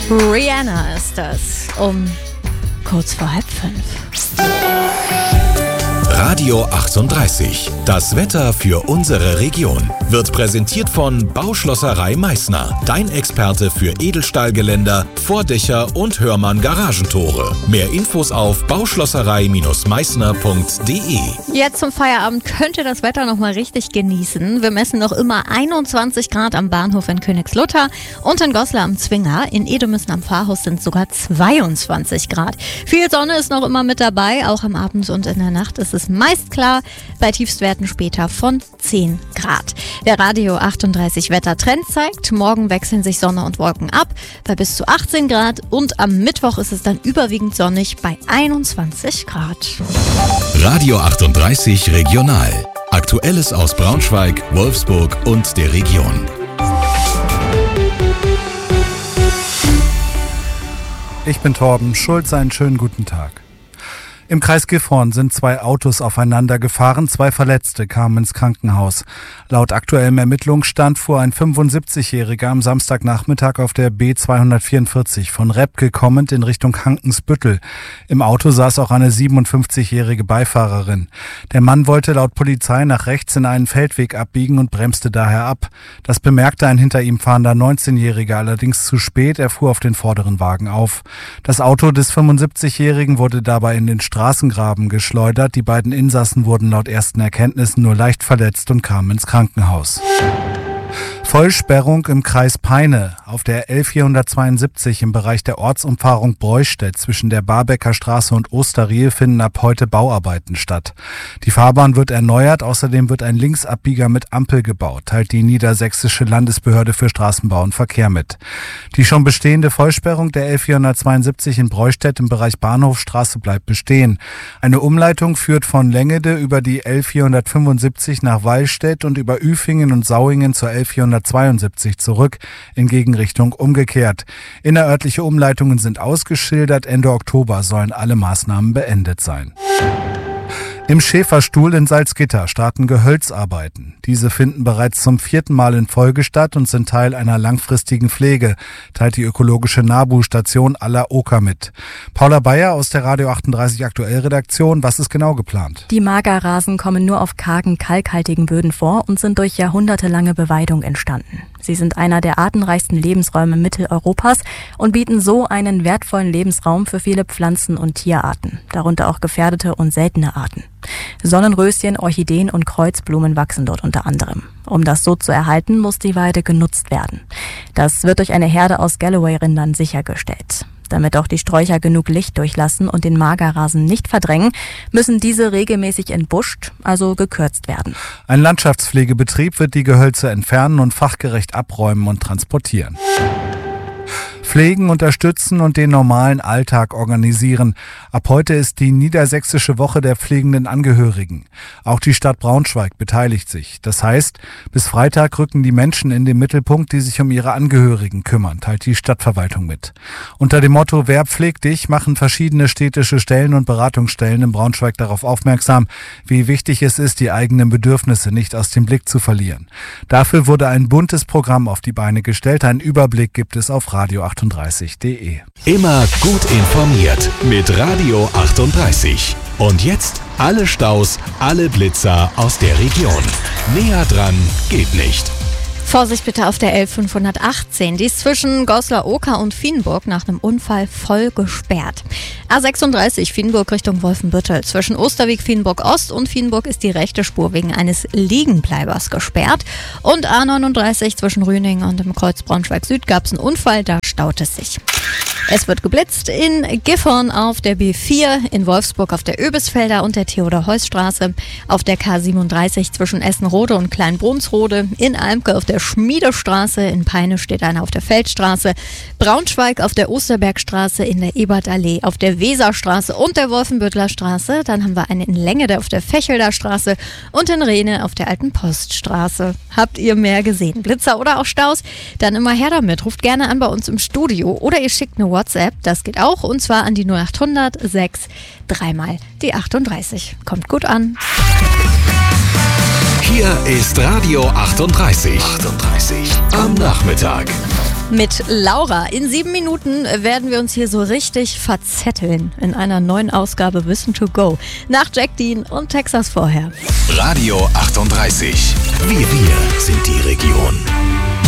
Rihanna ist das, um kurz vor 4:30. Radio 38. Das Wetter für unsere Region wird präsentiert von Bauschlosserei Meißner. Dein Experte für Edelstahlgeländer, Vordächer und Hörmann-Garagentore. Mehr Infos auf bauschlosserei-meißner.de. Jetzt zum Feierabend könnt ihr das Wetter noch mal richtig genießen. Wir messen noch immer 21 Grad am Bahnhof in Königslutter und in Goslar am Zwinger. In Edemüssen am Pfarrhaus sind sogar 22 Grad. Viel Sonne ist noch immer mit dabei. Auch am Abend und in der Nacht ist es meist klar, bei Tiefstwerten später von 10 Grad. Der Radio 38 Wettertrend zeigt, morgen wechseln sich Sonne und Wolken ab bei bis zu 18 Grad und am Mittwoch ist es dann überwiegend sonnig bei 21 Grad. Radio 38 Regional. Aktuelles aus Braunschweig, Wolfsburg und der Region. Ich bin Torben Schulz, einen schönen guten Tag. Im Kreis Gifhorn sind 2 Autos aufeinander gefahren, 2 Verletzte kamen ins Krankenhaus. Laut aktuellem Ermittlungsstand fuhr ein 75-Jähriger am Samstagnachmittag auf der B244 von Repke kommend in Richtung Hankensbüttel. Im Auto saß auch eine 57-jährige Beifahrerin. Der Mann wollte laut Polizei nach rechts in einen Feldweg abbiegen und bremste daher ab. Das bemerkte ein hinter ihm fahrender 19-Jähriger allerdings zu spät, er fuhr auf den vorderen Wagen auf. Das Auto des 75-Jährigen wurde dabei in den Straßengraben geschleudert. Die beiden Insassen wurden laut ersten Erkenntnissen nur leicht verletzt und kamen ins Krankenhaus. Vollsperrung im Kreis Peine. Auf der L472 im Bereich der Ortsumfahrung Breustedt zwischen der Barbecker Straße und Osterriel finden ab heute Bauarbeiten statt. Die Fahrbahn wird erneuert, außerdem wird ein Linksabbieger mit Ampel gebaut, teilt die Niedersächsische Landesbehörde für Straßenbau und Verkehr mit. Die schon bestehende Vollsperrung der L472 in Breustedt im Bereich Bahnhofstraße bleibt bestehen. Eine Umleitung führt von Längede über die L475 nach Wallstedt und über Üfingen und Sauingen zur L472 zurück, in Gegenrichtung umgekehrt. Innerörtliche Umleitungen sind ausgeschildert, Ende Oktober sollen alle Maßnahmen beendet sein. Im Schäferstuhl in Salzgitter starten Gehölzarbeiten. Diese finden bereits zum 4. Mal in Folge statt und sind Teil einer langfristigen Pflege, teilt die ökologische NABU-Station Aller Oker mit. Paula Bayer aus der Radio 38 Aktuell-Redaktion, was ist genau geplant? Die Magerrasen kommen nur auf kargen, kalkhaltigen Böden vor und sind durch jahrhundertelange Beweidung entstanden. Sie sind einer der artenreichsten Lebensräume Mitteleuropas und bieten so einen wertvollen Lebensraum für viele Pflanzen- und Tierarten, darunter auch gefährdete und seltene Arten. Sonnenröschen, Orchideen und Kreuzblumen wachsen dort unter anderem. Um das so zu erhalten, muss die Weide genutzt werden. Das wird durch eine Herde aus Galloway-Rindern sichergestellt. Damit auch die Sträucher genug Licht durchlassen und den Magerrasen nicht verdrängen, müssen diese regelmäßig entbuscht, also gekürzt werden. Ein Landschaftspflegebetrieb wird die Gehölze entfernen und fachgerecht abräumen und transportieren. Pflegen, unterstützen und den normalen Alltag organisieren. Ab heute ist die Niedersächsische Woche der pflegenden Angehörigen. Auch die Stadt Braunschweig beteiligt sich. Das heißt, bis Freitag rücken die Menschen in den Mittelpunkt, die sich um ihre Angehörigen kümmern, teilt die Stadtverwaltung mit. Unter dem Motto Wer pflegt dich machen verschiedene städtische Stellen und Beratungsstellen in Braunschweig darauf aufmerksam, wie wichtig es ist, die eigenen Bedürfnisse nicht aus dem Blick zu verlieren. Dafür wurde ein buntes Programm auf die Beine gestellt. Einen Überblick gibt es auf radio38.de. Immer gut informiert mit Radio 38. Und jetzt alle Staus, alle Blitzer aus der Region. Näher dran geht nicht. Vorsicht bitte auf der L518. Die ist zwischen Goslar-Oker und Vienburg nach einem Unfall voll gesperrt. A36 Vienburg Richtung Wolfenbüttel. Zwischen Osterweg Vienburg Ost und Vienburg ist die rechte Spur wegen eines Liegenbleibers gesperrt. Und A39 zwischen Rüning und dem Kreuz Braunschweig Süd gab es einen Unfall, da staut es sich. Es wird geblitzt in Gifhorn auf der B4, in Wolfsburg auf der Oebisfelder und der Theodor-Heuss-Straße, auf der K37 zwischen Essenrode und Kleinbrunsrode, in Almke auf der Schmiedestraße, in Peine steht einer auf der Feldstraße, Braunschweig auf der Osterbergstraße, in der Ebertallee auf der Weserstraße und der Wolfenbüttler Straße. Dann haben wir eine in Längede auf der Fechelder Straße und in Rehne auf der Alten Poststraße. Habt ihr mehr gesehen? Blitzer oder auch Staus? Dann immer her damit. Ruft gerne an bei uns im Studio oder ihr schickt eine WhatsApp, das geht auch, und zwar an die 0800 6 3 mal die 38. Kommt gut an. Hier ist Radio 38. Am Nachmittag. Mit Laura. In 7 Minuten werden wir uns hier so richtig verzetteln in einer neuen Ausgabe Wissen to Go. Nach Jack Dean und Texas vorher. Radio 38. Wir sind die Region.